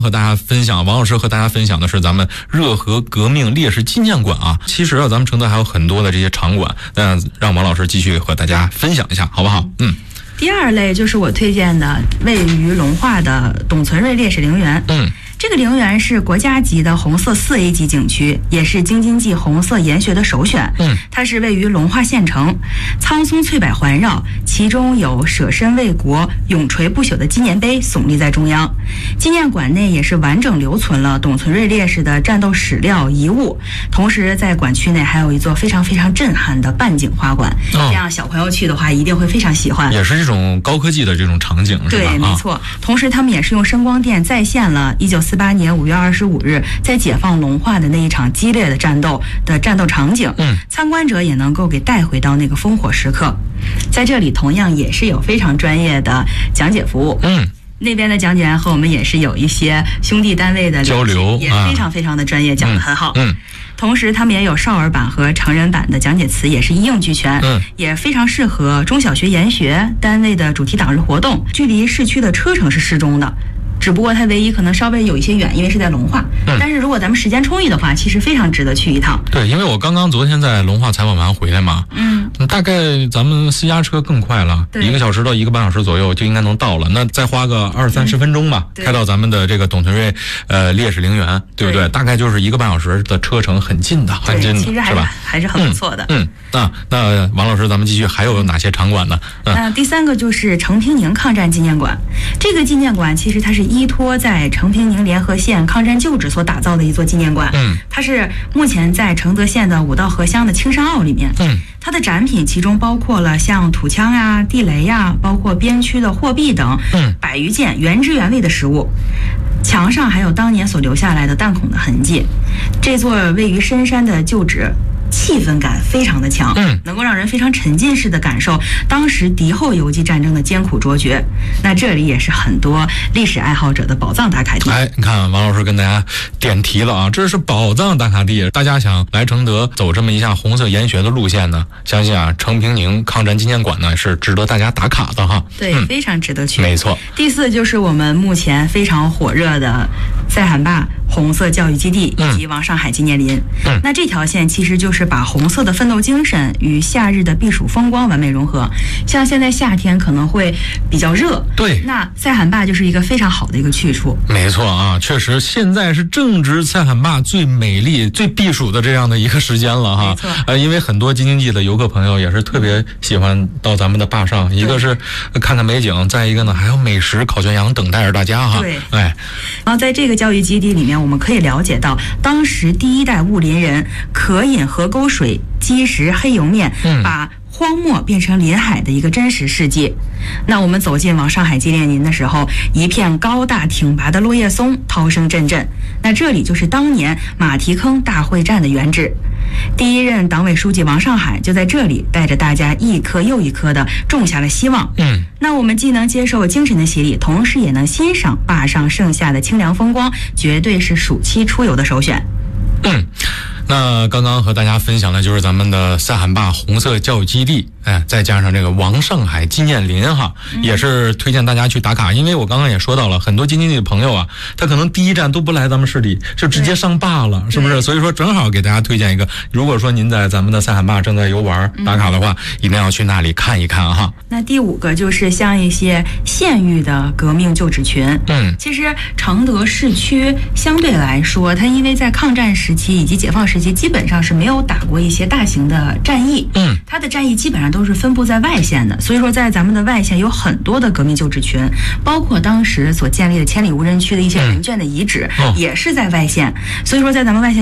和大家分享，王老师和大家分享的是咱们热河革命烈士纪念馆啊。其实啊，咱们承德还有很多的这些场馆，那让王老师继续和大家分享一下，好不好？ 第二类就是我推荐的位于龙化的董存瑞烈士陵园。这个陵园是国家级的红色4A 级景区，也是京津冀红色研学的首选。它是位于龙化县城，苍松翠柏环绕，其中有舍身为国、永垂不朽的纪念碑耸立在中央。纪念馆内也是完整留存了董存瑞烈士的战斗史料遗物，同时在馆区内还有一座非常非常震撼的半景花馆，这样小朋友去的话一定会非常喜欢。 也是这种高科技的这种场景，是吧？ 对，没错。同时他们也是用声光电再现了1948年5月25日在解放龙化的那一场激烈的战斗场景。参观者也能够给带回到那个烽火时刻。在这里同样也是有非常专业的讲解服务。那边的讲解员和我们也是有一些兄弟单位的交流， 也非常非常的专业，讲得很好。同时他们也有少儿版和成人版的讲解词，也是一应俱全。也非常适合中小学研学单位的主题党日活动。距离市区的车程是适中的，只不过它唯一可能稍微有一些远，因为是在龙化。但是如果咱们时间充裕的话，其实非常值得去一趟。 对，因为我刚刚昨天在龙化采访完回来嘛，大概咱们私家车更快了，1个小时到1个半小时左右就应该能到了。那再花个20-30分钟吧，开到咱们的这个董存瑞烈士陵园，对不对？大概就是1个半小时的车程，很近的，很近的， 其实是吧？ 还是很不错的。 那王老师，咱们继续，还有哪些场馆呢？ 第3个就是成平宁抗战纪念馆。这个纪念馆其实它是依托在成平宁联合县抗战旧址所打造的一座纪念馆。它是目前在承德县的五道河乡的青山坳里面。它的展品其中包括了像土枪呀、地雷呀，包括边区的货币等100余件原汁原味的实物。墙上还有当年所留下来的弹孔的痕迹。这座位于深山的旧址气氛感非常的强，能够让人非常沉浸式的感受当时敌后游击战争的艰苦卓绝。那这里也是很多历史爱好者的宝藏打卡地。 你看王老师跟大家点题了啊，这是宝藏打卡地。大家想来承德走这么一下红色研学的路线呢，相信啊成平宁抗战纪念馆呢是值得大家打卡的哈。 对，非常值得去。 没错。 第4就是我们目前非常火热的塞罕坝红色教育基地以及王上海纪念林。那这条线其实就是把红色的奋斗精神与夏日的避暑风光完美融合。像现在夏天可能会比较热， 对， 那塞罕坝就是一个非常好的一个去处。 没错啊，确实现在是正值塞罕坝最美丽、最避暑的这样的一个时间了哈。 没错。 因为很多京津冀的游客朋友也是特别喜欢到咱们的坝上，一个是看看美景，再一个呢还有美食烤全羊等待着大家哈。 对，然后在这个教育基地里面，我们可以了解到当时第1代雾林人可饮河沟水、积食黑油面，把荒漠变成林海的一个真实事迹。那我们走进往上海纪念林的时候，一片高大挺拔的落叶松涛声阵阵。那这里就是当年马蹄坑大会战的原址。第1任党委书记王上海就在这里带着大家一颗又一颗的种下了希望。那我们既能接受精神的洗礼，同时也能欣赏坝上盛夏的清凉风光，绝对是暑期出游的首选。 那刚刚和大家分享的就是咱们的塞罕坝红色教育基地，再加上这个王上海纪念林哈，也是推荐大家去打卡。因为我刚刚也说到了，很多京津冀的朋友啊，他可能第1站都不来咱们市里，就直接上坝了，是不是？所以说正好给大家推荐一个，如果说您在咱们的塞罕坝正在游玩打卡的话，一定要去那里看一看哈。 那第5个就是像一些县域的革命旧址群。其实承德市区相对来说，它因为在抗战时期以及解放时期基本上是没有打过一些大型的战役。它的战役基本上都是分布在外县的，所以说在咱们的外县有很多的革命旧址群，包括当时所建立的千里无人区的一些人眷的遗址，也是在外县。所以说在咱们外县